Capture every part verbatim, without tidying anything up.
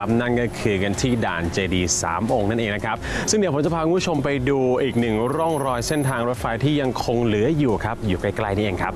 นั่นก็คือกันที่ด่านเจดีย์สามองค์นั่นเองนะครับซึ่งเดี๋ยวผมจะพาคุณผู้ชมไปดูอีกหนึ่งร่องรอยเส้นทางรถไฟที่ยังคงเหลืออยู่ครับอยู่ใกล้ๆนี่เองครับ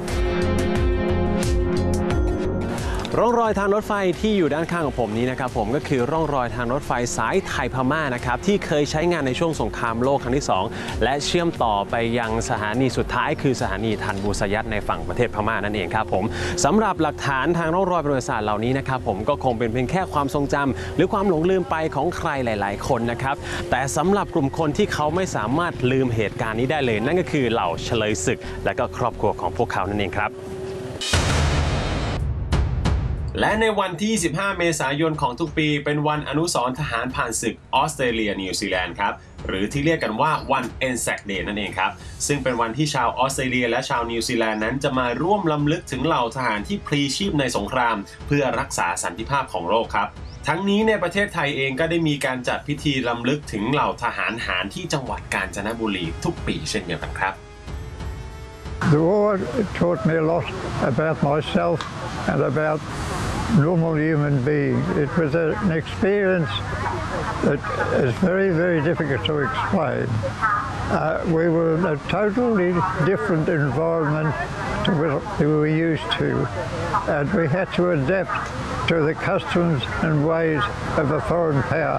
ร่องรอยทางรถไฟที่อยู่ด้านข้างของผมนี้นะครับผมก็คือร่องรอยทางรถไฟสายไทยพม่านะครับที่เคยใช้งานในช่วงสงครามโลกครั้งที่สองและเชื่อมต่อไปยังสถานีสุดท้ายคือสถานีทันบูสยัตในฝั่งประเทศพม่านั่นเองครับผมสำหรับหลักฐานทางร่องรอยประวัติศาสตร์เหล่านี้นะครับผมก็คงเป็นเพียงแค่ความทรงจำหรือความหลงลืมไปของใครหลายๆคนนะครับแต่สำหรับกลุ่มคนที่เขาไม่สามารถลืมเหตุการณ์นี้ได้เลยนั่นก็คือเหล่าเฉลยศึกและก็ครอบครัวของพวกเขานั่นเองครับและในวันที่ยี่สิบห้าเมษายนของทุกปีเป็นวันอนุสรณ์ทหารผ่านศึกออสเตรเลียนิวซีแลนด์ครับหรือที่เรียกกันว่าวัน เอ็น แซค Day นั่นเองครับซึ่งเป็นวันที่ชาวออสเตรเลียและชาวนิวซีแลนด์นั้นจะมาร่วมรำลึกถึงเหล่าทหารที่พลีชีพในสงครามเพื่อรักษาสันติภาพของโลกครับทั้งนี้ในประเทศไทยเองก็ได้มีการจัดพิธีรำลึกถึงเหล่าทหารหารที่จังหวัดกาญจนบุรีทุกปีเช่นเดียวกันครับ The war taught me a lot about myself and about normal human being. It was an experience that is very, very difficult to explain. Uh, we were in a totally different environment to what we were used to, and we had to adapt to the customs and ways of a foreign power.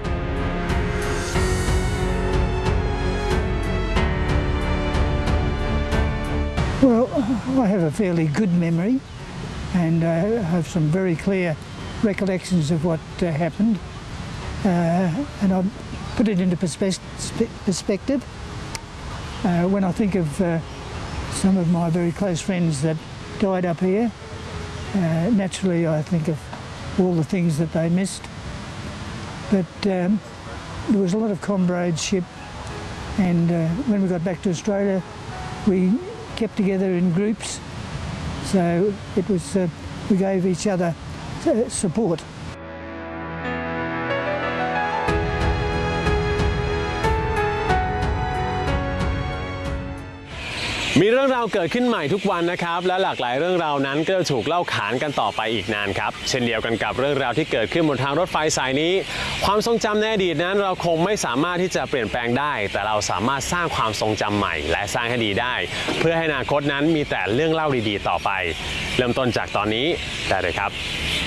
Well, I have a fairly good memory and I uh, have some very clear recollections of what uh, happened uh, and I'll put it into perspe perspective. Uh, when I think of uh, some of my very close friends that died up here, uh, naturally I think of all the things that they missed. But um, there was a lot of comradeship, and uh, when we got back to Australia we kept together in groups, so it was uh, we gave each other uh, support. มีเรื่องราวเกิดขึ้นใหม่ทุกวันนะครับและหลากหลายเรื่องราวนั้นก็จะถูกเล่าขานกันต่อไปอีกนานครับเช่นเดียวกันกับเรื่องราวที่เกิดขึ้นบนทางรถไฟสายนี้ความทรงจำในอดีตนั้นเราคงไม่สามารถที่จะเปลี่ยนแปลงได้แต่เราสามารถสร้างความทรงจำใหม่และสร้างให้ดีได้เพื่อให้อนาคตนั้นมีแต่เรื่องเล่าดีๆต่อไปเริ่มต้นจากตอนนี้ได้เลยครับ